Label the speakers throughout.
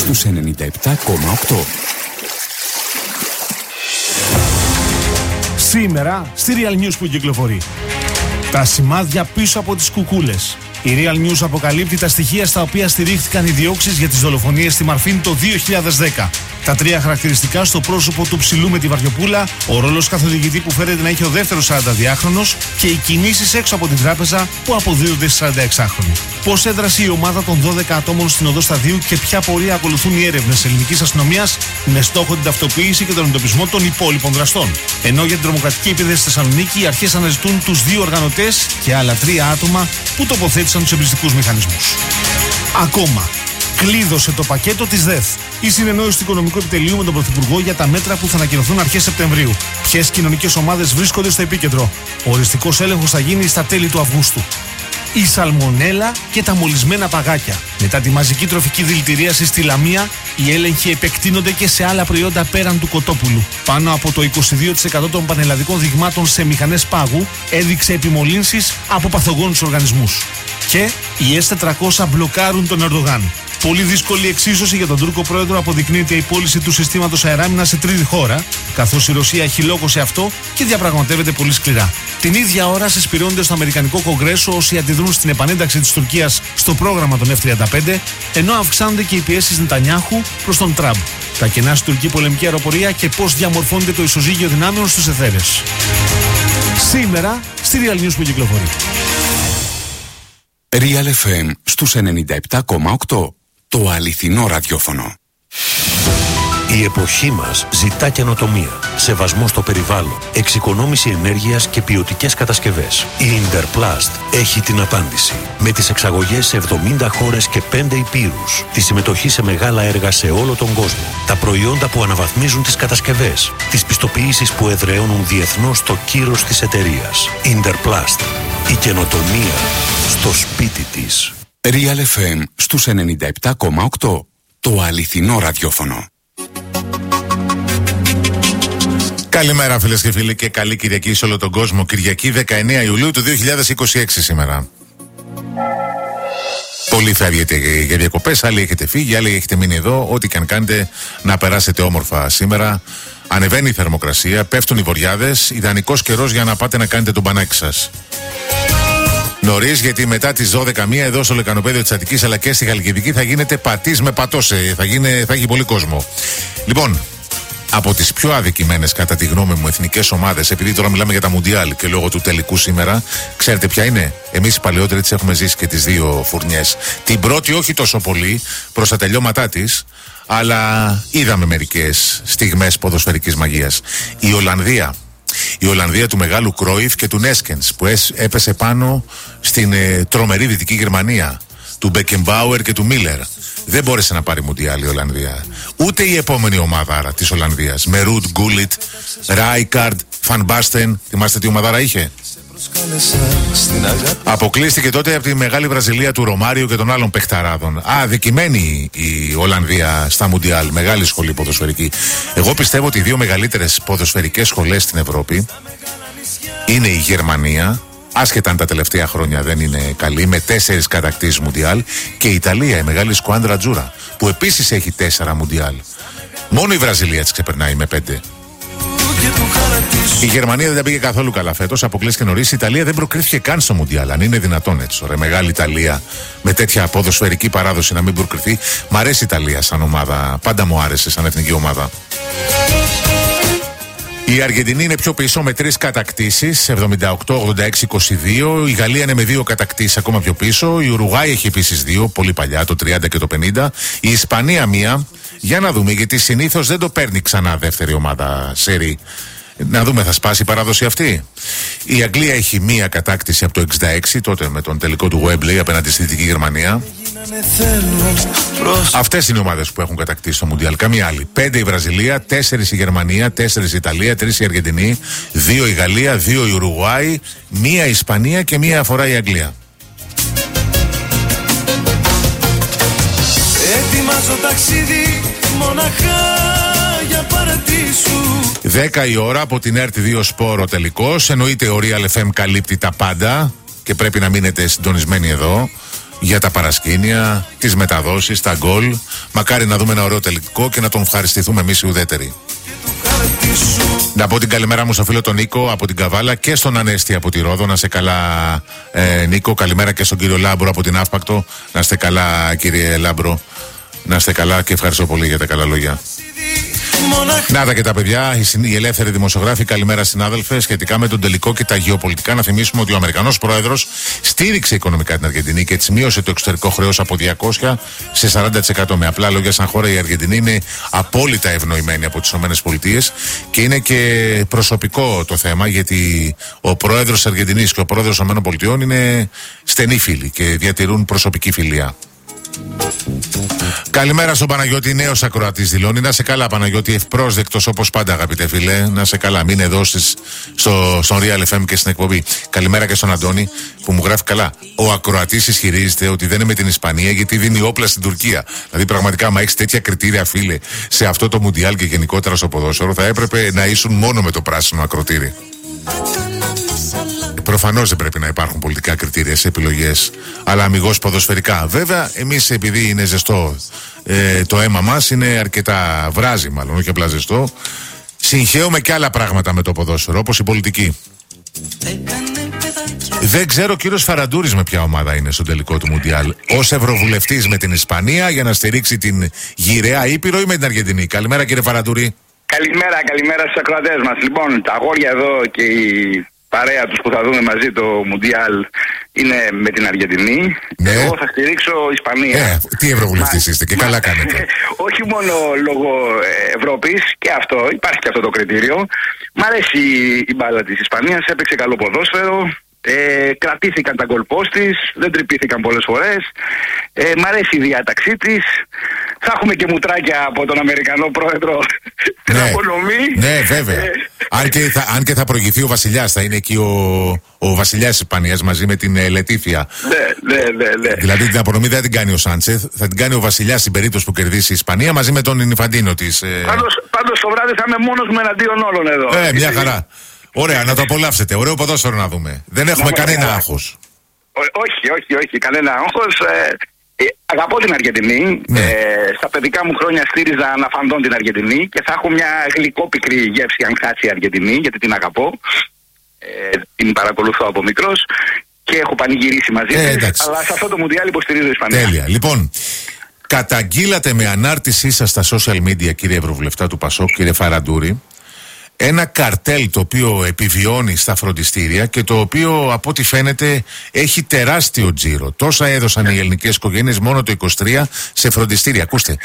Speaker 1: στους 97,8.
Speaker 2: Σήμερα στη Real News που κυκλοφορεί. Τα σημάδια πίσω από τις κουκούλες. Η Real News αποκαλύπτει τα στοιχεία στα οποία στηρίχθηκαν οι διώξεις για τις δολοφονίες στη Μαρφίν το 2010. Τα 3 χαρακτηριστικά στο πρόσωπο του ψηλού με τη βαριοπούλα, ο ρόλος καθοδηγητή που φέρεται να έχει ο δεύτερος 42χρονος και οι κινήσεις έξω από την τράπεζα που αποδίδονται στις 46χρονοι. Πώς έδρασε η ομάδα των 12 ατόμων στην οδό Σταδίου και ποια πορεία ακολουθούν οι έρευνες ελληνικής αστυνομίας με στόχο την ταυτοποίηση και τον εντοπισμό των υπόλοιπων δραστών. Ενώ για την τρομοκρατική επίθεση στη Θεσσαλονίκη, οι αρχές αναζητούν τους 2 οργανωτές και άλλα 3 άτομα που τοποθέτησαν τους εμπριστικούς μηχανισμούς. Ακόμα. Κλείδωσε το πακέτο της ΔΕΘ. Η συνεννόηση του Οικονομικού Επιτελείου με τον Πρωθυπουργό για τα μέτρα που θα ανακοινωθούν αρχές Σεπτεμβρίου. Ποιες κοινωνικές ομάδες βρίσκονται στο επίκεντρο. Ο οριστικός έλεγχος θα γίνει στα τέλη του Αυγούστου. Η σαλμονέλα και τα μολυσμένα παγάκια. Μετά τη μαζική τροφική δηλητηρίαση στη Λαμία, οι έλεγχοι επεκτείνονται και σε άλλα προϊόντα πέραν του κοτόπουλου. Πάνω από το 22% των πανελλαδικών δειγμάτων σε μηχανές πάγου έδειξε επιμολύνσεις από παθογόνους οργανισμούς. Και οι S-400 μπλοκάρουν τον Ερντογάν. Πολύ δύσκολη εξίσωση για τον Τούρκο πρόεδρο αποδεικνύεται η πώληση του συστήματος αεράμινας σε τρίτη χώρα, καθώς η Ρωσία χυλόκωσε αυτό και διαπραγματεύεται πολύ σκληρά. Την ίδια ώρα συσπηρώνονται στο Αμερικανικό Κογκρέσο όσοι αντιδρούν στην επανένταξη της Τουρκίας στο πρόγραμμα των F-35, ενώ αυξάνονται και οι πιέσεις Νετανιάχου προς τον Τραμπ. Τα κενά στην τουρκική πολεμική αεροπορία και πώς διαμορφώνεται το ισοζύγιο δυνάμεων στους εθέρες. Σήμερα στη Real News που κυκλοφορεί.
Speaker 1: Real FM στους 97,8. Το αληθινό ραδιόφωνο.
Speaker 3: Η εποχή μας ζητά καινοτομία, σεβασμό στο περιβάλλον, εξοικονόμηση ενέργειας και ποιοτικές κατασκευές. Η Interplast έχει την απάντηση. Με τις εξαγωγές σε 70 χώρες και 5 υπήρους, τη συμμετοχή σε μεγάλα έργα σε όλο τον κόσμο, τα προϊόντα που αναβαθμίζουν τις κατασκευές, τις πιστοποιήσεις που εδραιώνουν διεθνώς το κύρος της εταιρείας. Interplast. Η καινοτομία στο σπίτι της.
Speaker 1: Real FM στους 97,8. Το αληθινό ραδιόφωνο.
Speaker 4: Καλημέρα φίλες και φίλοι και καλή Κυριακή σε όλο τον κόσμο. Κυριακή 19 Ιουλίου του 2026 σήμερα. Πολλοί φεύγετε για διακοπές, άλλοι έχετε φύγει, άλλοι έχετε μείνει εδώ. Ό,τι και αν κάνετε να περάσετε όμορφα σήμερα. Ανεβαίνει η θερμοκρασία, πέφτουν οι βοριάδες. Ιδανικός καιρός για να πάτε να κάνετε τον μπανάκι σας. Νωρίς, γιατί μετά τις 12:01 εδώ στο λεκανοπέδιο της Αττικής αλλά και στη Χαλκιδική θα γίνεται πατής με πατώσε. Θα έχει πολύ κόσμο. Λοιπόν, από τις πιο αδικημένες κατά τη γνώμη μου εθνικές ομάδες, επειδή τώρα μιλάμε για τα Μουντιάλ και λόγω του τελικού σήμερα, ξέρετε ποια είναι? Εμείς οι παλαιότεροι τις έχουμε ζήσει και τις 2 φουρνιές. Την πρώτη όχι τόσο πολύ προς τα τελειώματά της, αλλά είδαμε μερικές στιγμές ποδοσφαιρικής μαγείας. Η Ολλανδία του μεγάλου Κρόιφ και του Νέσκενς που έπεσε πάνω στην τρομερή Δυτική Γερμανία του Μπεκενμπάουερ και του Μίλερ. Δεν μπόρεσε να πάρει Μουντιάλ η Ολλανδία. Ούτε η επόμενη ομάδα άρα της Ολλανδίας με Ρουτ, Γκούλιτ, Ράικαρντ, Φαν Μπάστεν. Θυμάστε τι ομαδάρα είχε? Αποκλείστηκε τότε από τη μεγάλη Βραζιλία του Ρωμάριο και των άλλων παιχταράδων. Αδικημένη η Ολλανδία στα Μουντιάλ. Μεγάλη σχολή ποδοσφαιρική. Εγώ πιστεύω ότι οι 2 μεγαλύτερες ποδοσφαιρικές σχολές στην Ευρώπη είναι η Γερμανία, άσχετα αν τα τελευταία χρόνια δεν είναι καλή, με 4 κατακτήσεις Μουντιάλ, και η Ιταλία, η μεγάλη σκουάντρα Τζούρα, που επίσης έχει 4 Μουντιάλ. Μόνο η Βραζιλία της ξεπερνάει με 5. Η Γερμανία δεν τα πήγε καθόλου καλά φέτος, αποκλείστηκε νωρίς. Η Ιταλία δεν προκρίθηκε καν στο Μουντιάλ. Αν είναι δυνατόν έτσι, ωραία, μεγάλη Ιταλία με τέτοια ποδοσφαιρική παράδοση να μην προκριθεί. Μ' αρέσει η Ιταλία σαν ομάδα. Πάντα μου άρεσε σαν εθνική ομάδα. Η Αργεντινή είναι πιο πίσω με 3 κατακτήσεις, 78, 86, 22. Η Γαλλία είναι με 2 κατακτήσεις, ακόμα πιο πίσω. Η Ουρουγάη έχει επίσης 2, πολύ παλιά, το 30 και το 50. Η Ισπανία 1. Για να δούμε, γιατί συνήθως δεν το παίρνει ξανά δεύτερη ομάδα σερί. Να δούμε, θα σπάσει η παράδοση αυτή. Η Αγγλία έχει 1 κατάκτηση από το 66, τότε με τον τελικό του Wembley απέναντι στη Δυτική Γερμανία. Αυτές είναι οι ομάδες που έχουν κατακτήσει το Μουντιάλ, καμία άλλη. 5 η Βραζιλία, 4 η Γερμανία, 4 η Ιταλία, 3 η Αργεντινή, 2 η Γαλλία, 2 η Ουρουγάη, 1 η Ισπανία και 1 αφορά η Αγγλία. Ετοιμάζω ταξίδι μοναχά για παρατήσου. 10 η ώρα από την RT2 Sport ο τελικός. Εννοείται ο Real FM καλύπτει τα πάντα και πρέπει να μείνετε συντονισμένοι εδώ, για τα παρασκήνια, τις μεταδόσεις, τα γκολ. Μακάρι να δούμε ένα ωραίο τελικό και να τον ευχαριστηθούμε εμείς οι ουδέτεροι. Να πω την καλημέρα μου στο φίλο τον Νίκο από την Καβάλα και στον Ανέστη από τη Ρόδο. Να είστε καλά, Νίκο. Καλημέρα και στον κύριο Λάμπρο από την Αύπακτο. Να είστε καλά, κύριε Λάμπρο. Να είστε καλά και ευχαριστώ πολύ για τα καλά λόγια. Να τα και τα παιδιά, οι ελεύθεροι δημοσιογράφοι, καλημέρα συνάδελφε. Σχετικά με τον τελικό και τα γεωπολιτικά, να θυμίσουμε ότι ο Αμερικανός πρόεδρος στήριξε οικονομικά την Αργεντινή και έτσι μείωσε το εξωτερικό χρέος από 200 σε 40%. Με απλά λόγια, σαν χώρα η Αργεντινή είναι απόλυτα ευνοημένη από τις ΗΠΑ και είναι και προσωπικό το θέμα, γιατί ο πρόεδρος της Αργεντινής και ο πρόεδρος των ΗΠΑ είναι στενοί φίλοι και διατηρούν προσωπική φιλία. Καλημέρα στον Παναγιώτη, νέος ακροατής δηλώνει. Να σε καλά, Παναγιώτη, ευπρόσδεκτος όπως πάντα, αγαπητέ φίλε. Να σε καλά, μην εδώ στον Real FM και στην εκπομπή. Καλημέρα και στον Αντώνη που μου γράφει καλά. Ο ακροατής ισχυρίζεται ότι δεν είναι με την Ισπανία γιατί δίνει όπλα στην Τουρκία. Δηλαδή, πραγματικά, άμα έχεις τέτοια κριτήρια, φίλε, σε αυτό το Μουντιάλ και γενικότερα στο ποδόσφαιρο, θα έπρεπε να ήσουν μόνο με το πράσινο ακροτήρι. Προφανώς δεν πρέπει να υπάρχουν πολιτικά κριτήρια σε επιλογές, αλλά αμιγώς ποδοσφαιρικά. Βέβαια, εμείς επειδή είναι ζεστό το αίμα μας, είναι αρκετά βράζει μάλλον, όχι απλά ζεστό. Συγχαίουμε και άλλα πράγματα με το ποδόσφαιρο, όπως η πολιτική. Δεν ξέρω ο κύριος Φαραντούρης με ποια ομάδα είναι στο τελικό του Μουντιάλ. Ως ευρωβουλευτής με την Ισπανία για να στηρίξει την γυραιά Ήπειρο ή με την Αργεντινή. Καλημέρα, κύριε Φαραντούρη.
Speaker 5: Καλημέρα στους ακροατές μας. Λοιπόν, τα αγόρια εδώ και η παρέα τους που θα δούμε μαζί το Μουντιάλ είναι με την Αργεντινή.
Speaker 4: Ναι.
Speaker 5: Εγώ θα στηρίξω Ισπανία.
Speaker 4: Τι ευρωβουλευτής είστε και καλά κάνετε.
Speaker 5: Όχι μόνο λόγω Ευρώπης, και αυτό, υπάρχει και αυτό το κριτήριο. Μ' αρέσει η μπάλα της Ισπανίας, έπαιξε καλό ποδόσφαιρο. Κρατήθηκαν τα γκολ post της, δεν τρυπήθηκαν πολλές φορές. Μ' αρέσει η διάταξή της. Θα έχουμε και μουτράκια από τον Αμερικανό πρόεδρο στην απονομή. Ναι,
Speaker 4: βέβαια. Αν και θα προηγηθεί ο Βασιλιάς, θα είναι εκεί ο Βασιλιάς της Ισπανίας μαζί με την Λετίφια.
Speaker 5: Ναι.
Speaker 4: Δηλαδή την απονομή δεν την κάνει ο Σάντσεθ, θα την κάνει ο Βασιλιάς στην περίπτωση που κερδίσει η Ισπανία μαζί με τον Ινφαντίνο της.
Speaker 5: Πάντως το βράδυ θα είμαι μόνος μου εναντίον όλων εδώ.
Speaker 4: Μια χαρά. Ωραία, να το απολαύσετε. Ωραίο ποδόσφαιρο να δούμε. Δεν έχουμε κανένα άγχος.
Speaker 5: Όχι, κανένα άγχος. Αγαπώ την Αργεντινή.
Speaker 4: Ναι.
Speaker 5: Στα παιδικά μου χρόνια στήριζα αναφαντών την Αργεντινή και θα έχω μια γλυκόπικρη γεύση αν χάσει η Αργεντινή, γιατί την αγαπώ. Την παρακολουθώ από μικρός και έχω πανηγυρίσει μαζί της. Αλλά σε αυτό το Μουντιάλ υποστηρίζω η Ισπανία.
Speaker 4: Τέλεια. Λοιπόν, καταγγείλατε με ανάρτησή σας στα social media, κύριε Ευρωβουλευτά του Πασόκ, κύριε Φαραντούρη, ένα καρτέλ το οποίο επιβιώνει στα φροντιστήρια και το οποίο από ό,τι φαίνεται έχει τεράστιο τζίρο. Τόσα έδωσαν οι ελληνικές οικογένειες μόνο το 23 σε φροντιστήρια. Ακούστε,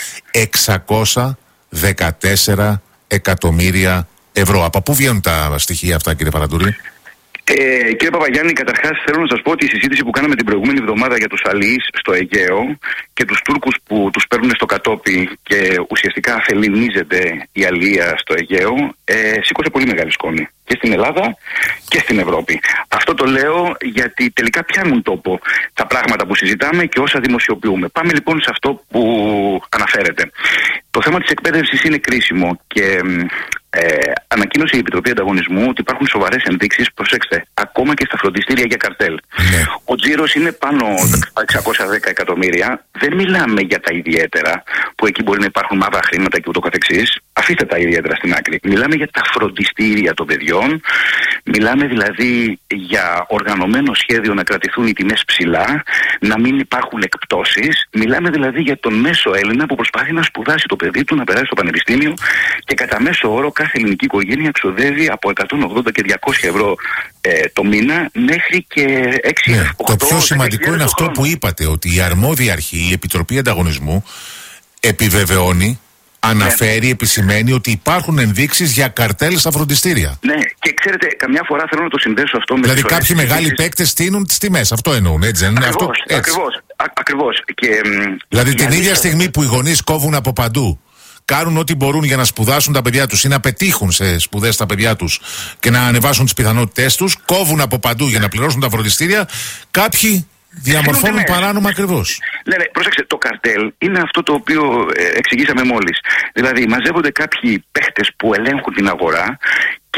Speaker 4: 614 εκατομμύρια ευρώ. Από πού βγαίνουν τα στοιχεία αυτά, κύριε Φαραντούρη?
Speaker 5: Κύριε Παπαγιάννη, καταρχάς θέλω να σας πω ότι η συζήτηση που κάναμε την προηγούμενη εβδομάδα για τους αλιείς στο Αιγαίο και τους Τούρκους που τους παίρνουν στο κατόπι και ουσιαστικά αφεληνίζεται η αλία στο Αιγαίο, σήκωσε πολύ μεγάλη σκόνη και στην Ελλάδα και στην Ευρώπη. Αυτό το λέω γιατί τελικά πιάνουν τόπο τα πράγματα που συζητάμε και όσα δημοσιοποιούμε. Πάμε λοιπόν σε αυτό που αναφέρεται. Το θέμα της εκπαίδευσης είναι κρίσιμο και ανακοίνωσε η Επιτροπή Ανταγωνισμού ότι υπάρχουν σοβαρές ενδείξεις, προσέξτε, ακόμα και στα φροντιστήρια για καρτέλ. Ναι. Ο τζίρος είναι πάνω από 610 εκατομμύρια. Δεν μιλάμε για τα ιδιαίτερα, που εκεί μπορεί να υπάρχουν μαύρα χρήματα και ούτω καθεξής. Αφήστε τα ιδιαίτερα στην άκρη. Μιλάμε για τα φροντιστήρια των παιδιών. Μιλάμε δηλαδή για οργανωμένο σχέδιο να κρατηθούν οι τιμές ψηλά, να μην υπάρχουν εκπτώσεις. Μιλάμε δηλαδή για τον μέσο Έλληνα που προσπαθεί να σπουδάσει το παιδί του, να περάσει στο πανεπιστήμιο και κατά μέσο όρο κάθε ελληνική οικογένεια ξοδεύει από 180 και 200 ευρώ το μήνα μέχρι και 6
Speaker 4: ναι, το πιο σημαντικό είναι αυτό που είπατε, ότι η αρμόδια αρχή, η Επιτροπή Ανταγωνισμού, επιβεβαιώνει, αναφέρει, επισημαίνει ότι υπάρχουν ενδείξεις για καρτέλ στα φροντιστήρια.
Speaker 5: Ναι, και ξέρετε, καμιά φορά θέλω να το συνδέσω αυτό με.
Speaker 4: Δηλαδή, κάποιοι μεγάλοι παίκτες στείνουν τις τιμές. Αυτό εννοούν, έτσι δεν είναι?
Speaker 5: Ακριβώς.
Speaker 4: Δηλαδή, την ίδια στιγμή που οι γονείς κόβουν από παντού, κάνουν ό,τι μπορούν για να σπουδάσουν τα παιδιά τους ή να πετύχουν σε σπουδές τα παιδιά τους και να ανεβάσουν τις πιθανότητές τους, κόβουν από παντού για να πληρώσουν τα φροντιστήρια. Κάποιοι διαμορφώνουν παράνομα ακριβώς.
Speaker 5: Ναι, πρόσεξε, το καρτέλ είναι αυτό το οποίο εξηγήσαμε μόλις. Δηλαδή, μαζεύονται κάποιοι παίχτες που ελέγχουν την αγορά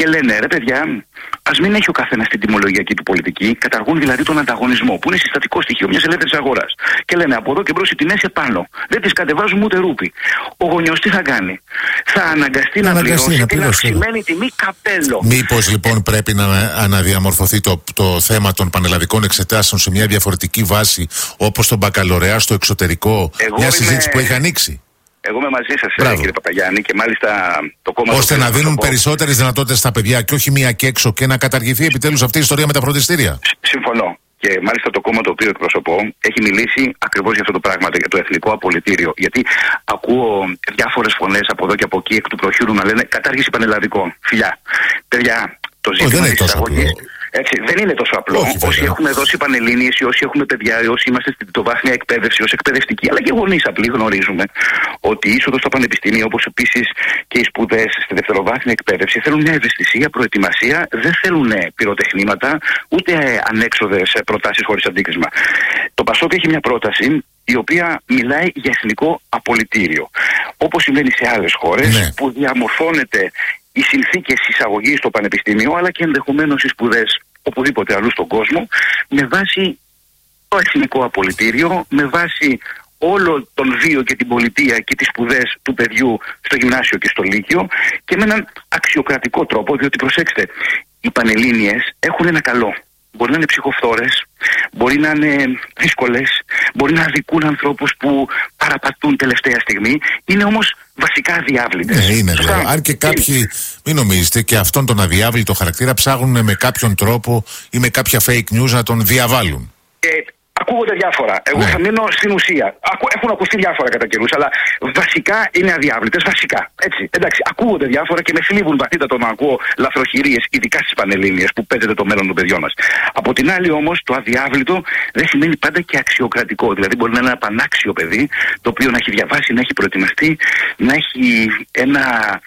Speaker 5: και λένε ρε παιδιά, ας μην έχει ο καθένας την τιμολογιακή του πολιτική, καταργούν δηλαδή τον ανταγωνισμό, που είναι συστατικό στοιχείο μιας ελεύθερης αγοράς. Και λένε από εδώ και μπρος οι τιμές επάνω. Δεν τις κατεβάζουμε ούτε ρούπι. Ο γονιός τι θα κάνει? Θα αναγκαστεί να πληρώσει την αυξημένη τιμή καπέλο.
Speaker 4: Μήπως λοιπόν πρέπει να αναδιαμορφωθεί το θέμα των πανελλαδικών εξετάσεων σε μια διαφορετική βάση, όπως τον μπακαλωρεά στο εξωτερικό, μια συζήτηση που έχει ανοίξει?
Speaker 5: Εγώ είμαι μαζί σας, κύριε Παπαγιάννη, και μάλιστα το κόμμα...
Speaker 4: Ώστε να δίνουν περισσότερες δυνατότητες στα παιδιά και όχι μία και έξω, και να καταργηθεί επιτέλους αυτή η ιστορία με τα φροντιστήρια. Συμφωνώ.
Speaker 5: Και μάλιστα το κόμμα το οποίο εκπροσωπώ έχει μιλήσει ακριβώς για αυτό το πράγμα, για το εθνικό απολυτήριο. Γιατί ακούω διάφορες φωνές από εδώ και από εκεί εκ του προχείρου να λένε κατάργηση πανελλαδικών. Φιλιά, παιδιά, το ζήτημα της εισαγωγής. Έτσι, δεν είναι τόσο απλό. Όσοι έχουμε δώσει πανελλήνιες, ή όσοι έχουμε παιδιά, ή όσοι είμαστε στην τριτοβάθμια εκπαίδευση ως εκπαιδευτικοί, αλλά και γονείς απλοί, γνωρίζουμε ότι η είσοδος στα πανεπιστήμια, όπως επίσης και οι σπουδές στη δευτεροβάθμια εκπαίδευση, θέλουν μια ευαισθησία, προετοιμασία, δεν θέλουν πυροτεχνήματα, ούτε ανέξοδες προτάσεις χωρίς αντίκρισμα. Το Πασόκ έχει μια πρόταση η οποία μιλάει για εθνικό απολυτήριο. Όπως συμβαίνει σε άλλες χώρες, που διαμορφώνεται οι συνθήκες εισαγωγής στο πανεπιστήμιο, αλλά και ενδεχομένως οι σπουδές οπουδήποτε αλλού στον κόσμο, με βάση το εθνικό απολυτήριο, με βάση όλο τον βίο και την πολιτεία και τις σπουδές του παιδιού στο γυμνάσιο και στο λύκειο, και με έναν αξιοκρατικό τρόπο, διότι προσέξτε, οι πανελλήνιες έχουν ένα καλό. Μπορεί να είναι ψυχοφθόρες, μπορεί να είναι δύσκολες, μπορεί να αδικούν ανθρώπους που παραπατούν τελευταία στιγμή, είναι όμως βασικά αδιάβλητες.
Speaker 4: Ναι, είναι. Αν και κάποιοι, μην νομίζετε, και αυτόν τον αδιάβλητο χαρακτήρα ψάχνουν με κάποιον τρόπο ή με κάποια fake news να τον διαβάλουν.
Speaker 5: Ακούγονται διάφορα. Εγώ θα μείνω στην ουσία. Έχουν ακουστεί διάφορα κατά καιρούς, αλλά βασικά είναι αδιάβλητες. Βασικά. Έτσι. Εντάξει, ακούγονται διάφορα και με θλίβουν βαθύτατα να ακούω λαθροχειρίες, ειδικά στις πανελλήνιες, που παίζεται το μέλλον των παιδιών μας. Από την άλλη όμως, το αδιάβλητο δεν σημαίνει πάντα και αξιοκρατικό. Δηλαδή, μπορεί να είναι ένα πανάξιο παιδί, το οποίο να έχει διαβάσει, να έχει προετοιμαστεί, να έχει ένα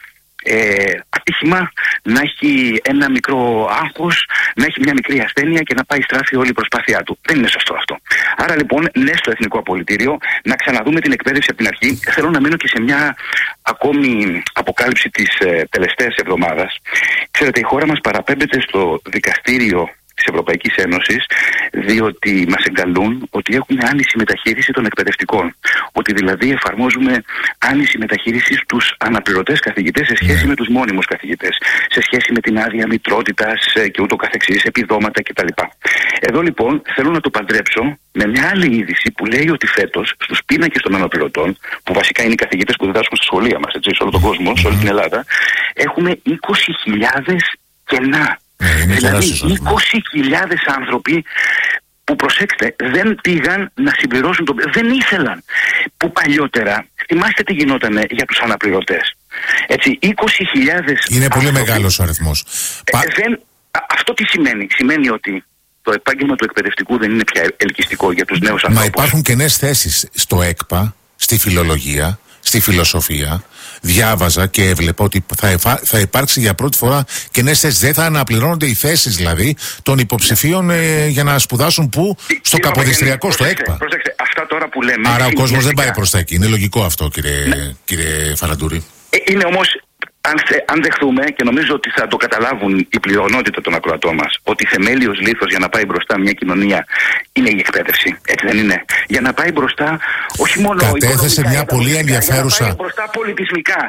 Speaker 5: ατύχημα, να έχει ένα μικρό άγχος, να έχει μια μικρή ασθένεια και να πάει στράφη όλη η προσπάθειά του. Δεν είναι σωστό αυτό. Άρα λοιπόν, ναι στο εθνικό απολυτήριο, να ξαναδούμε την εκπαίδευση από την αρχή. Θέλω να μείνω και σε μια ακόμη αποκάλυψη της τελευταίας εβδομάδας. Ξέρετε, η χώρα μας παραπέμπεται στο δικαστήριο της Ευρωπαϊκής Ένωσης, διότι μας εγκαλούν ότι έχουμε άνηση μεταχείριση των εκπαιδευτικών. Ότι δηλαδή εφαρμόζουμε άνηση μεταχείριση στους αναπληρωτές καθηγητές σε σχέση με τους μόνιμους καθηγητές, σε σχέση με την άδεια μητρότητας και ούτω καθεξής, επιδόματα κτλ. Εδώ λοιπόν θέλω να το παντρέψω με μια άλλη είδηση που λέει ότι φέτος στους πίνακες των αναπληρωτών, που βασικά είναι οι καθηγητές που διδάσκουν στη σχολεία μας, έτσι, σε όλο τον κόσμο, σε όλη την Ελλάδα, έχουμε 20.000 κενά. Δηλαδή 20.000 άνθρωποι που, προσέξτε, δεν πήγαν να συμπληρώσουν δεν ήθελαν. Που παλιότερα, θυμάστε τι γινότανε για τους αναπληρωτές. Έτσι, 20.000
Speaker 4: είναι πολύ μεγάλος ο αριθμός.
Speaker 5: Αυτό τι σημαίνει? Σημαίνει ότι το επάγγελμα του εκπαιδευτικού δεν είναι πια ελκυστικό για τους νέους ανθρώπους.
Speaker 4: Μα υπάρχουν κενές θέσεις στο ΕΚΠΑ, στη φιλολογία, στη φιλοσοφία. Διάβαζα και έβλεπα ότι θα υπάρξει για πρώτη φορά κενές θέσεις. Δεν θα αναπληρώνονται οι θέσεις δηλαδή των υποψηφίων για να σπουδάσουν πού? Στο Καποδιστριακό, στο ΕΚΠΑ.
Speaker 5: Πρόσεξε, αυτά τώρα που λέμε.
Speaker 4: Άρα ο κόσμος δεν πάει προς τα εκεί. Είναι λογικό αυτό, κύριε Φαραντούρη.
Speaker 5: Είναι όμως, αν δεχθούμε, και νομίζω ότι θα το καταλάβουν η πλειονότητα των ακροατών μας, ότι θεμέλιος λίθος για να πάει μπροστά μια κοινωνία είναι η εκπαίδευση. Έτσι δεν είναι? Για να πάει μπροστά, όχι μόνο
Speaker 4: κατέθεσε μια πολύ ενδιαφέρουσα.
Speaker 5: Για να πάει μπροστά πολιτισμικά.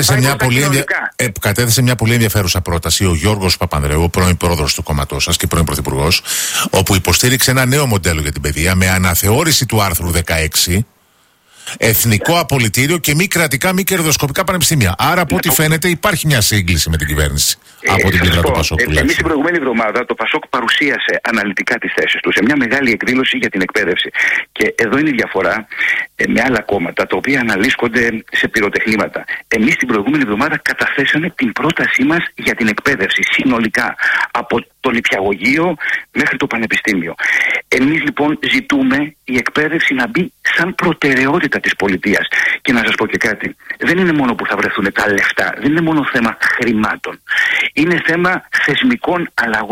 Speaker 4: Κατέθεσε μια πολύ ενδιαφέρουσα πρόταση ο Γιώργος Παπανδρέου, ο πρώην πρόεδρος του κόμματός σας και πρώην πρωθυπουργός, όπου υποστήριξε ένα νέο μοντέλο για την παιδεία με αναθεώρηση του άρθρου 16. Εθνικό απολυτήριο και μη κρατικά, μη κερδοσκοπικά πανεπιστήμια. Άρα, από ό,τι φαίνεται, υπάρχει μια σύγκληση με την κυβέρνηση από την πλευρά του Πασόκ.
Speaker 5: Εμείς την προηγούμενη εβδομάδα το Πασόκ παρουσίασε αναλυτικά τις θέσεις του σε μια μεγάλη εκδήλωση για την εκπαίδευση. Και εδώ είναι η διαφορά με άλλα κόμματα τα οποία αναλύσκονται σε πυροτεχνήματα. Εμείς την προηγούμενη εβδομάδα καταθέσαμε την πρότασή μας για την εκπαίδευση συνολικά, από το νηπιαγωγείο μέχρι το πανεπιστήμιο. Εμείς λοιπόν ζητούμε η εκπαίδευση να μπει σαν προτεραιότητα της πολιτείας. Και να σας πω και κάτι, δεν είναι μόνο που θα βρεθούν τα λεφτά, δεν είναι μόνο θέμα χρημάτων. Είναι θέμα θεσμικών αλλαγών,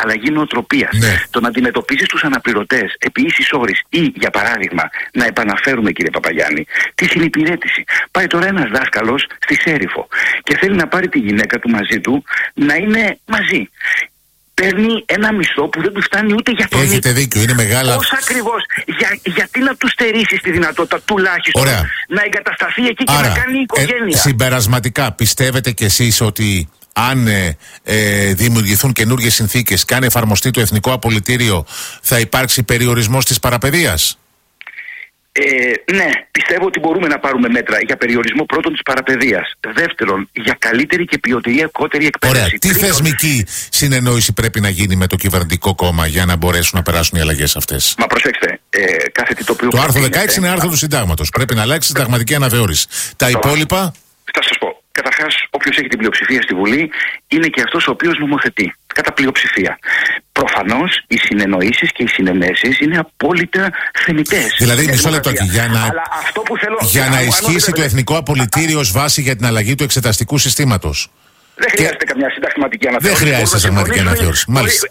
Speaker 5: αλλαγή νοοτροπίας. Ναι. Το να αντιμετωπίζεις τους αναπληρωτές επί ίσης όρης ή, για παράδειγμα, να επαναφέρουμε, κύριε Παπαγιάννη, τη συνυπηρέτηση. Πάει τώρα ένας δάσκαλος στη Σέριφο και θέλει να πάρει τη γυναίκα του μαζί του να είναι μαζί. Παίρνει ένα μισθό που δεν του φτάνει ούτε για τον.
Speaker 4: Έχετε δίκιο, είναι μεγάλα.
Speaker 5: Πώς ακριβώς, γιατί να του στερήσεις τη δυνατότητα τουλάχιστον να εγκατασταθεί εκεί και να κάνει οικογένεια.
Speaker 4: Συμπερασματικά, πιστεύετε κι εσείς ότι αν δημιουργηθούν καινούργιες συνθήκες και αν εφαρμοστεί το Εθνικό Απολυτήριο, θα υπάρξει περιορισμός της παραπαιδείας?
Speaker 5: Ναι, πιστεύω ότι μπορούμε να πάρουμε μέτρα για περιορισμό πρώτον της παραπαιδείας. Δεύτερον, για καλύτερη και ποιοτικότερη εκπαίδευση.
Speaker 4: Ωραία. Τι θεσμική συνεννόηση πρέπει να γίνει με το κυβερνητικό κόμμα για να μπορέσουν να περάσουν οι αλλαγές αυτές?
Speaker 5: Μα προσέξτε, κάθε τι το οποίο.
Speaker 4: Το άρθρο 16 είναι άρθρο του Συντάγματος. Πρέπει να αλλάξει συνταγματική αναθεώρηση. Τα υπόλοιπα.
Speaker 5: Θα σας πω. Καταρχάς, όποιος έχει την πλειοψηφία στη Βουλή είναι και αυτός ο οποίος νομοθετεί. Κατά πλειοψηφία. Προφανώς οι συνεννοήσεις και οι συνενέσεις είναι απόλυτα θεμιτές.
Speaker 4: Δηλαδή, μισό λεπτό για να ισχύσει το Εθνικό Απολυτήριο ως βάση για την αλλαγή του εξεταστικού συστήματος.
Speaker 5: Δεν χρειάζεται καμιά συνταγματική αναθεώρηση.
Speaker 4: Δεν χρειάζεται συνταγματική αναθεώρηση.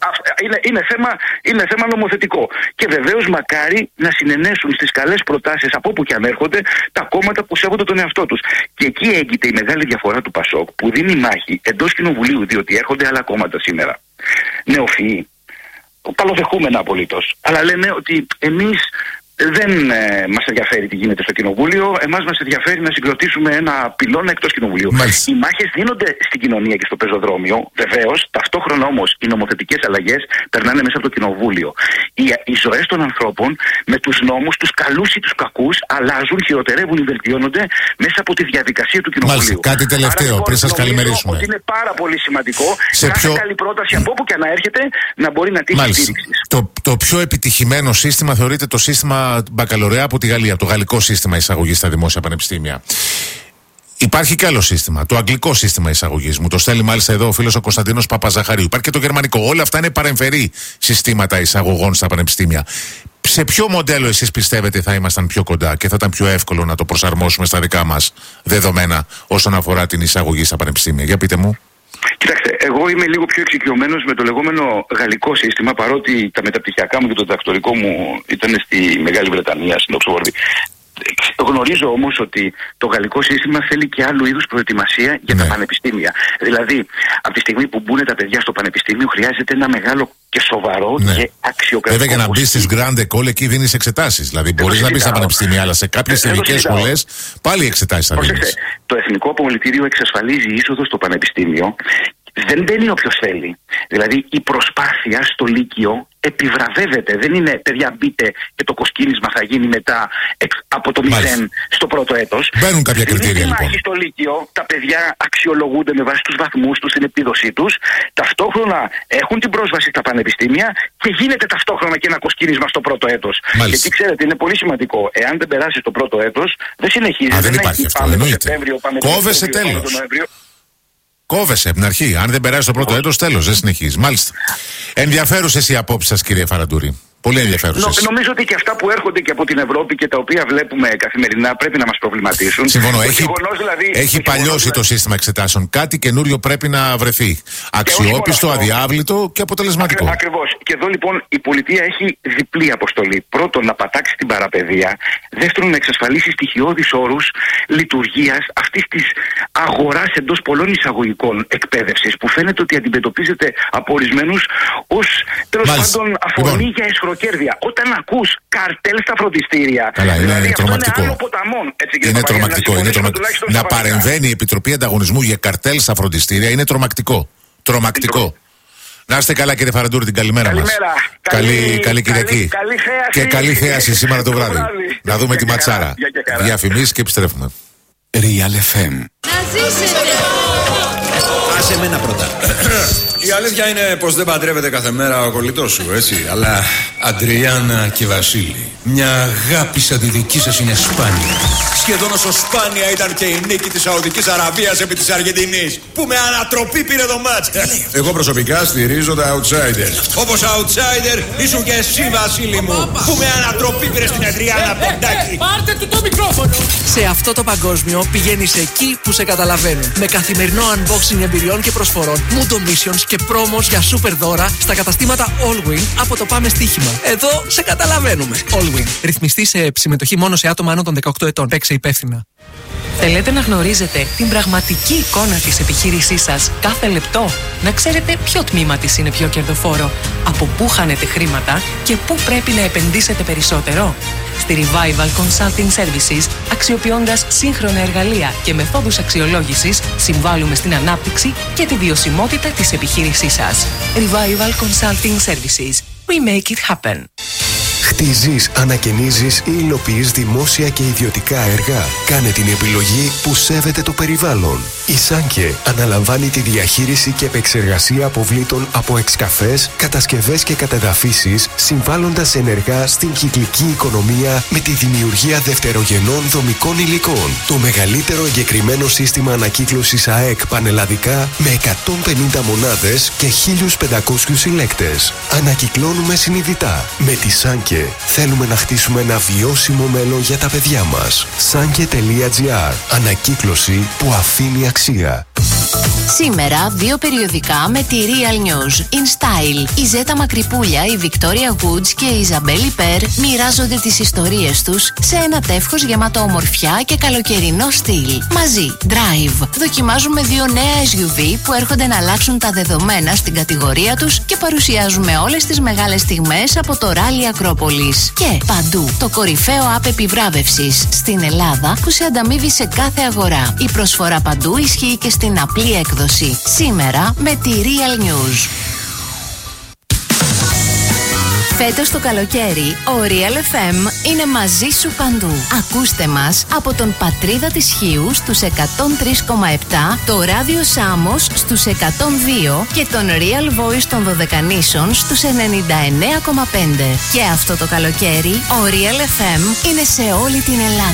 Speaker 5: Είναι θέμα νομοθετικό. Και βεβαίως μακάρι να συνενέσουν στις καλές προτάσεις από όπου και αν έρχονται τα κόμματα που σέβονται τον εαυτό τους. Και εκεί έγκυται η μεγάλη διαφορά του ΠΑΣΟΚ, που δίνει μάχη εντός κοινοβουλίου, διότι έρχονται άλλα κόμματα σήμερα. Νεοφυοί, καλοδεχούμενα απολύτως. Αλλά λένε ότι εμείς δεν μας ενδιαφέρει τι γίνεται στο κοινοβούλιο. Εμάς μας ενδιαφέρει να συγκροτήσουμε ένα πυλώνα εκτός κοινοβουλίου.
Speaker 4: Μάλιστα.
Speaker 5: Οι μάχες δίνονται στην κοινωνία και στο πεζοδρόμιο, βεβαίως. Ταυτόχρονα όμως οι νομοθετικές αλλαγές περνάνε μέσα από το κοινοβούλιο. Οι ζωές των ανθρώπων με τους νόμους, τους καλούς ή τους κακούς, αλλάζουν, χειροτερεύουν ή βελτιώνονται μέσα από τη διαδικασία του κοινοβουλίου.
Speaker 4: Μάλιστα. Κάτι τελευταίο πριν σας καλημερίσουμε.
Speaker 5: Ότι είναι πάρα πολύ σημαντικό κάθε καλή πρόταση από όπου και να έρχεται να μπορεί να τύχει στήριξη.
Speaker 4: Το πιο επιτυχημένο σύστημα θεωρείται το σύστημα μπακαλωρεά από τη Γαλλία, το γαλλικό σύστημα εισαγωγής στα δημόσια πανεπιστήμια. Υπάρχει και άλλο σύστημα, το αγγλικό σύστημα εισαγωγής. Μου το στέλνει μάλιστα εδώ ο φίλος ο Κωνσταντίνος Παπαζαχαρίου. Υπάρχει και το γερμανικό. Όλα αυτά είναι παρεμφερή συστήματα εισαγωγών στα πανεπιστήμια. Σε ποιο μοντέλο εσείς πιστεύετε θα ήμασταν πιο κοντά και θα ήταν πιο εύκολο να το προσαρμόσουμε στα δικά μας δεδομένα όσον αφορά την εισαγωγή στα πανεπιστήμια? Για πείτε μου.
Speaker 5: Κοιτάξτε, εγώ είμαι λίγο πιο εξοικειωμένος με το λεγόμενο γαλλικό σύστημα, παρότι τα μεταπτυχιακά μου και το διδακτορικό μου ήταν στη Μεγάλη Βρετανία, στην Οξφόρδη. Γνωρίζω όμως ότι το γαλλικό σύστημα θέλει και άλλου είδους προετοιμασία για τα πανεπιστήμια. Δηλαδή, από τη στιγμή που μπουν τα παιδιά στο πανεπιστήμιο, χρειάζεται ένα μεγάλο και σοβαρό και αξιοκρατικό.
Speaker 4: Βέβαια, για να μπει στις Grande École, εκεί δίνεις εξετάσεις. Δηλαδή, μπορείς να μπει στα πανεπιστήμια, αλλά σε κάποιες ειδικές σχολές πάλι εξετάσεις θα δίνεις.
Speaker 5: Το Εθνικό Απολυτήριο εξασφαλίζει είσοδο στο πανεπιστήμιο. Δεν μπαίνει όποιος θέλει. Δηλαδή η προσπάθεια στο Λύκειο επιβραβεύεται. Δεν είναι παιδιά μπείτε και το κοσκίνισμα θα γίνει μετά από το 0 στο πρώτο έτος.
Speaker 4: Μπαίνουν κάποια κριτήρια λοιπόν.
Speaker 5: Στο Λύκειο τα παιδιά αξιολογούνται με βάση τους βαθμούς τους, την επίδοσή τους. Ταυτόχρονα έχουν την πρόσβαση στα πανεπιστήμια και γίνεται ταυτόχρονα και ένα κοσκίνισμα στο πρώτο έτος. Γιατί ξέρετε είναι πολύ σημαντικό. Εάν δεν περάσει το πρώτο έτος δεν συνεχίζει.
Speaker 4: Δεν υπάρχει αυτό. Κόβεσαι τέλος. Κόβεσαι από την αρχή. Αν δεν περάσει το πρώτο έτος, τέλος, δεν συνεχίζει. Μάλιστα. Ενδιαφέρουσες οι απόψεις σας, κύριε Φαραντούρη. Πολύ ενδιαφέρουσες.
Speaker 5: Νομίζω ότι και αυτά που έρχονται και από την Ευρώπη και τα οποία βλέπουμε καθημερινά πρέπει να μας προβληματίσουν.
Speaker 4: Συμφωνώ. Έχει παλιώσει το σύστημα εξετάσεων. Κάτι καινούριο πρέπει να βρεθεί. Αξιόπιστο, αδιάβλητο και αποτελεσματικό.
Speaker 5: Ακριβώς. Και εδώ λοιπόν η πολιτεία έχει διπλή αποστολή. Πρώτον, να πατάξει την παραπαιδεία. Δεύτερον, να εξασφαλίσει στοιχειώδεις όρους λειτουργίας αυτής της αγοράς εντός πολλών εισαγωγικών εκπαίδευσης που φαίνεται ότι αντιμετωπίζεται από ορισμένους ως τέλος πάντων αφορμή για εσχροκέρδεια. Όταν ακούς καρτέλ στα φροντιστήρια.
Speaker 4: Καλά,
Speaker 5: δηλαδή
Speaker 4: είναι τρομακτικό. Είναι τρομακτικό. Να παρεμβαίνει η Επιτροπή Ανταγωνισμού για καρτέλ στα φροντιστήρια είναι τρομακτικό. Τρομακτικό. Να είστε καλά, κύριε Φαραντούρη, την καλημέρα μας. Καλή Κυριακή. Και καλή θέαση σήμερα το βράδυ. Να δούμε τη ματσάρα. Διαφημίσεις και επιστρέφουμε.
Speaker 1: Real FM.
Speaker 6: Άσε εμένα πρώτα. Η αλήθεια είναι πως δεν παντρεύεται κάθε μέρα ο κολλητός σου, έτσι. Αλλά Αντριάννα και Βασίλη, μια αγάπη σαν τη δική σας είναι σπάνια. Σχεδόν όσο σπάνια ήταν και η νίκη της Σαουδικής Αραβίας επί της Αργεντινής, που με ανατροπή πήρε το μάτς. Εγώ προσωπικά στηρίζω τα outsiders. Όπως outsider ήσουν και εσύ, Βασίλη μου, που με ανατροπή πήρε στην Εδριάνα Ποντάκη.
Speaker 7: Πάρτε του το μικρόφωνο.
Speaker 8: Σε αυτό το παγκόσμιο πηγαίνεις εκεί που σε καταλαβαίνουν. Με καθημερινό unboxing εμπειριών και προσφορών, Mundo Missions και promos για super δώρα στα καταστήματα Allwin από το Πάμε Στοίχημα. Εδώ σε καταλαβαίνουμε. Allwin. Ρυθμιστή σε συμμετοχή μόνο σε άτομα άνω των 18 ετών. Παίξε υπεύθυνα.
Speaker 9: Θέλετε να γνωρίζετε την πραγματική εικόνα της επιχείρησής σας κάθε λεπτό? Να ξέρετε ποιο τμήμα της είναι πιο κερδοφόρο, από πού χάνετε χρήματα και πού πρέπει να επενδύσετε περισσότερο? Στη Revival Consulting Services, αξιοποιώντας σύγχρονα εργαλεία και μεθόδους αξιολόγησης, συμβάλλουμε στην ανάπτυξη και τη βιωσιμότητα της επιχείρησής σας. Revival Consulting Services. We make it happen.
Speaker 10: Χτίζεις, ανακαινίζεις ή υλοποιείς δημόσια και ιδιωτικά έργα. Κάνε την επιλογή που σέβεται το περιβάλλον. Η Σάνκε αναλαμβάνει τη διαχείριση και επεξεργασία αποβλήτων από εξκαφές, κατασκευές και κατεδαφίσεις, συμβάλλοντας ενεργά στην κυκλική οικονομία με τη δημιουργία δευτερογενών δομικών υλικών. Το μεγαλύτερο εγκεκριμένο σύστημα ανακύκλωσης ΑΕΚ πανελλαδικά με 150 μονάδες και 1.500 συλλέκτες. Ανακυκλώνουμε συνειδητά. Με τη Σάνκε θέλουμε να χτίσουμε ένα βιώσιμο μέλλον για τα παιδιά μας. Sanke.gr. Ανακύκλωση που αφήνει αξία.
Speaker 11: Σήμερα 2 περιοδικά με τη Real News. In Style. Η Ζέτα Μακρυπούλια, η Victoria Woods και η Ιζαμπέλη Περ μοιράζονται τις ιστορίες τους σε ένα τεύχος γεμάτο ομορφιά και καλοκαιρινό στυλ. Μαζί, Drive. Δοκιμάζουμε 2 νέα SUV που έρχονται να αλλάξουν τα δεδομένα στην κατηγορία τους και παρουσιάζουμε όλες τις μεγάλες στιγμές από το Ράλι Ακρόπολης. Και παντού, το κορυφαίο app επιβράβευσης στην Ελλάδα που σε ανταμείβει σε κάθε αγορά. Η προσφορά παντού ισχύει και στην απλή έκδοση. Σήμερα με τη Real News. Φέτος το καλοκαίρι, ο Real FM είναι μαζί σου παντού. Ακούστε μας από τον Πατρίδα της Χίου στους 103,7, το Ράδιο Σάμος στους 102 και τον Real Voice των Δωδεκανήσων στους 99,5. Και αυτό το καλοκαίρι, ο Real FM είναι σε όλη την Ελλάδα.